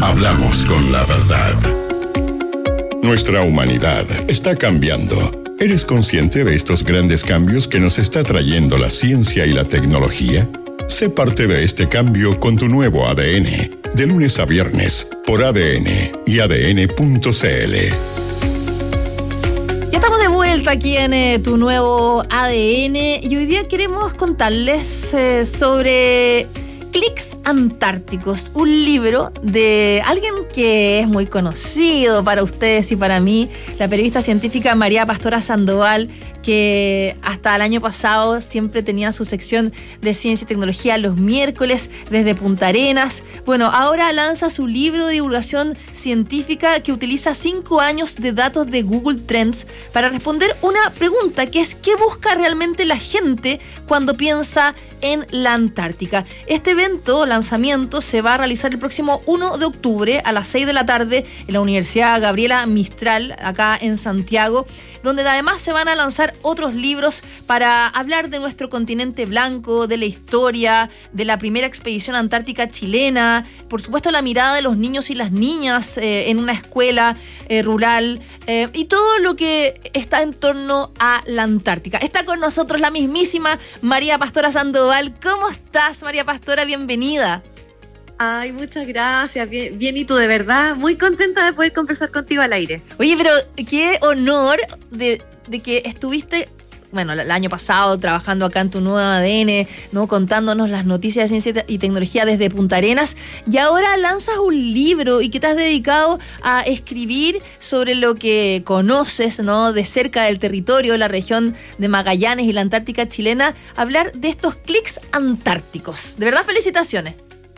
Hablamos con la verdad. Nuestra humanidad está cambiando. ¿Eres consciente de estos grandes cambios que nos está trayendo la ciencia y la tecnología? Sé parte de este cambio con tu nuevo ADN, de lunes a viernes, por ADN y ADN.cl. Ya estamos de vuelta aquí en tu nuevo ADN y hoy día queremos contarles sobre Clics Antárticos, un libro de alguien que es muy conocido para ustedes y para mí, la periodista científica María Pastora Sandoval, que hasta el año pasado siempre tenía su sección de ciencia y tecnología los miércoles desde Punta Arenas. Bueno, ahora lanza su libro de divulgación científica que utiliza 5 años de datos de Google Trends para responder una pregunta que es: ¿qué busca realmente la gente cuando piensa en la Antártica? Este evento, lanzamiento, se va a realizar el próximo 1 de octubre a las 6 de la tarde en la Universidad Gabriela Mistral, acá en Santiago, donde además se van a lanzar otros libros para hablar de nuestro continente blanco, de la historia, de la primera expedición antártica chilena, por supuesto la mirada de los niños y las niñas en una escuela rural y todo lo que está en torno a la Antártica. Está con nosotros la mismísima María Pastora Sandoval. ¿Cómo estás, María Pastora? Bienvenida. Ay, muchas gracias. Bien, y tú, de verdad, muy contenta de poder conversar contigo al aire. Oye, pero qué honor de que estuviste, bueno, el año pasado trabajando acá en tu nuevo ADN, ¿no? Contándonos las noticias de ciencia y tecnología desde Punta Arenas, y ahora lanzas un libro y que te has dedicado a escribir sobre lo que conoces, ¿no? De cerca del territorio, de la región de Magallanes y la Antártica chilena, hablar de estos clics antárticos. De verdad, felicitaciones.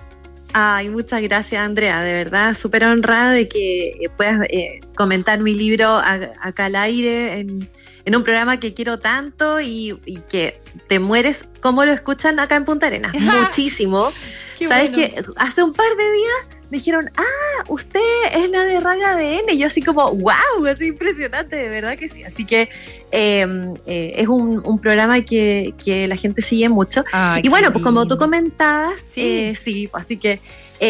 Ay, muchas gracias, Andrea, de verdad, súper honrada de que puedas comentar mi libro acá al aire en un programa que quiero tanto y que te mueres como lo escuchan acá en Punta Arenas. Muchísimo. ¿Sabes qué? Hace un par de días me dijeron, usted es la de Radio ADN. Y yo así como, wow, es impresionante, de verdad que sí. Así que es un programa que la gente sigue mucho. Y bueno, pues como tú comentabas, sí, así que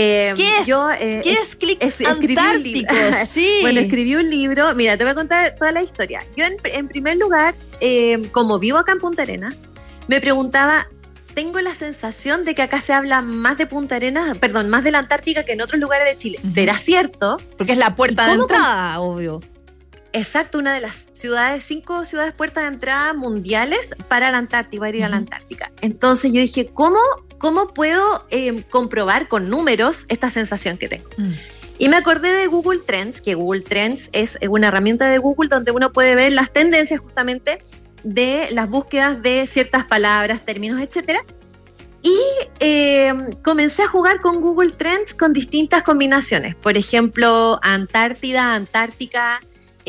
¿qué es Clics Antárticos? Sí. Bueno, escribí un libro. Mira, te voy a contar toda la historia. Yo en primer lugar, como vivo acá en Punta Arenas, me preguntaba, tengo la sensación de que acá se habla más de Punta Arenas, más de la Antártica que en otros lugares de Chile. ¿Será cierto? Porque es la puerta de entrada, obvio. Exacto, una de las 5 ciudades puertas de entrada mundiales para la Antártica, para ir a la Antártica. Entonces yo dije, ¿cómo puedo comprobar con números esta sensación que tengo? Y me acordé de Google Trends, que Google Trends es una herramienta de Google donde uno puede ver las tendencias justamente de las búsquedas de ciertas palabras, términos, etcétera. Y comencé a jugar con Google Trends con distintas combinaciones. Por ejemplo, Antártida, Antártica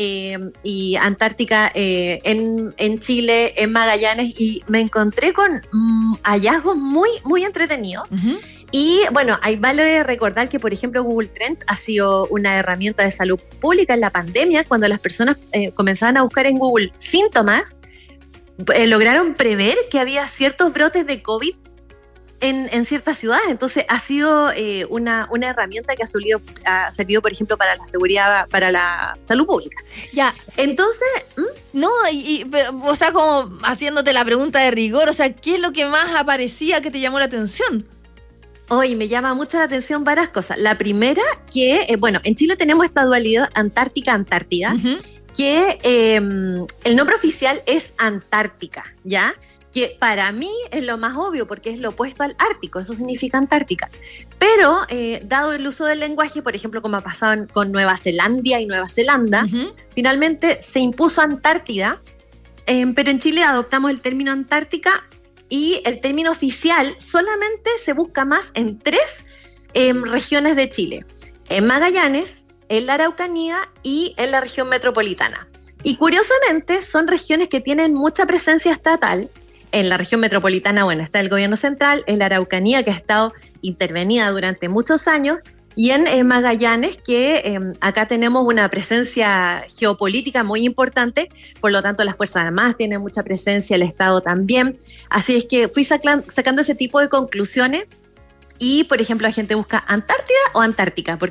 y Antártica en Chile, en Magallanes, y me encontré con hallazgos muy, muy entretenidos. Y bueno, vale recordar que, por ejemplo, Google Trends ha sido una herramienta de salud pública en la pandemia. Cuando las personas comenzaban a buscar en Google síntomas, lograron prever que había ciertos brotes de COVID en ciertas ciudades. Entonces ha sido una herramienta que ha servido, por ejemplo, para la seguridad, para la salud pública. Ya. Entonces, no, pero, o sea, como haciéndote la pregunta de rigor, o sea, ¿qué es lo que más aparecía que te llamó la atención? Hoy me llama mucho la atención varias cosas. La primera, que, en Chile tenemos esta dualidad Antártica-Antártida, que el nombre oficial es Antártica, ¿ya? Que para mí es lo más obvio porque es lo opuesto al Ártico, eso significa Antártica. Pero, dado el uso del lenguaje, por ejemplo, como ha pasado con Nueva Zelanda y Nueva Zelanda, finalmente se impuso Antártida, pero en Chile adoptamos el término Antártica y el término oficial solamente se busca más en 3 regiones de Chile: en Magallanes, en la Araucanía y en la región metropolitana. Y curiosamente son regiones que tienen mucha presencia estatal. En la región metropolitana, está el gobierno central, en la Araucanía, que ha estado intervenida durante muchos años, y en Magallanes, que acá tenemos una presencia geopolítica muy importante, por lo tanto las Fuerzas Armadas tienen mucha presencia, el Estado también. Así es que fui sacando ese tipo de conclusiones. Y, por ejemplo, la gente busca Antártida o Antártica,